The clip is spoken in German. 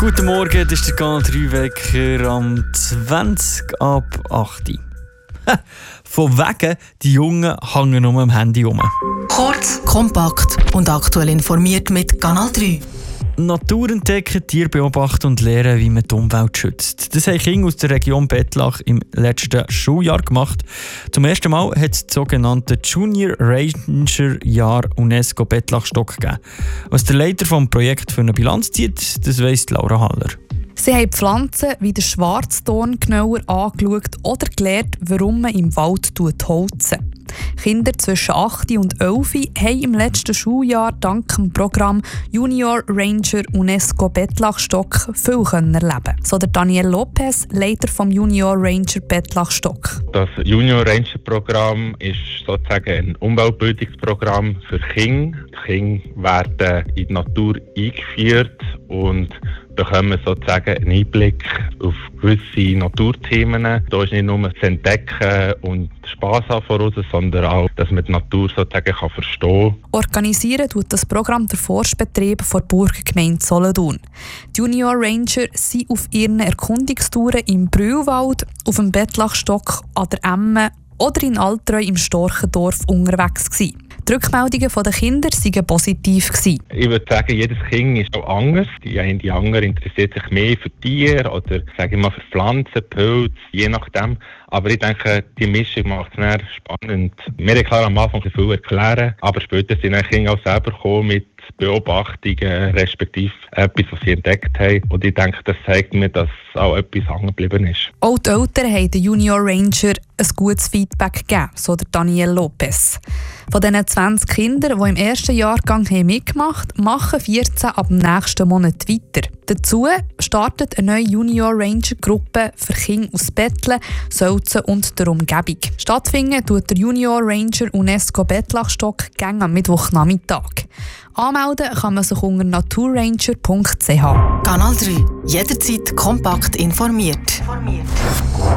Guten Morgen, das ist der Kanal 3 Wecker am 20 ab 8 Uhr. Von wegen, die Jungen hängen nur am Handy rum. Kurz, kompakt und aktuell informiert mit Kanal 3. Natur entdecken, Tiere beobachten und lernen, wie man die Umwelt schützt. Das haben Kinder aus der Region Bettlach im letzten Schuljahr gemacht. Zum ersten Mal hat es das sogenannte Junior Ranger Jahr UNESCO Bettlach-Stock gegeben. Was der Leiter des Projekts für eine Bilanz zieht, das weiss Laura Haller. Sie haben Pflanzen wie den Schwarzdorn genauer angeschaut oder gelernt, warum man im Wald holzen. Kinder zwischen 8 und 11 haben im letzten Schuljahr dank dem Programm Junior Ranger UNESCO Bettlach-Stock viel erleben. So der Daniel Lopez, Leiter vom Junior Ranger Bettlach-Stock. Das Junior Ranger Programm ist sozusagen ein Umweltbildungsprogramm für Kinder. Die Kinder werden in die Natur eingeführt und bekommen sozusagen einen Einblick auf gewisse Naturthemen. Da ist nicht nur das Entdecken und Spass haben voraus, sondern auch, dass man die Natur sozusagen verstehen kann. Organisieren tut das Programm der Forstbetrieb der Burgergemeinde Solothurn. Die Junior Ranger sind auf ihren Erkundungstouren im Brühlwald, auf dem Bettlach-Stock, an der Emme oder in Altreu im Storchendorf unterwegs gewesen. Die Rückmeldungen der Kinder waren positiv. Ich würde sagen, jedes Kind ist auch anders. Die andere interessiert sich mehr für Tiere oder sage ich mal, für Pflanzen, Pilze, je nachdem. Aber ich denke, die Mischung macht es sehr spannend. Wir haben klar am Anfang viel erklären, aber später sind die Kinder auch selber gekommen mit Beobachtungen, respektive etwas, was sie entdeckt haben. Und ich denke, das zeigt mir, dass auch etwas hängen geblieben ist. Auch die Eltern haben den Junior Ranger ein gutes Feedback gegeben, so der Daniel Lopez. Von diesen 20 Kindern, die im ersten Jahrgang mitgemacht haben, machen 14 ab dem nächsten Monat weiter. Dazu startet eine neue Junior Ranger Gruppe für Kinder aus Bettle, Sölzen und der Umgebung. Stattfinden tut der Junior Ranger UNESCO Bettlach-Stock am Mittwochnachmittag. Anmelden kann man sich unter naturranger.ch. Kanal 3. Jederzeit kompakt informiert.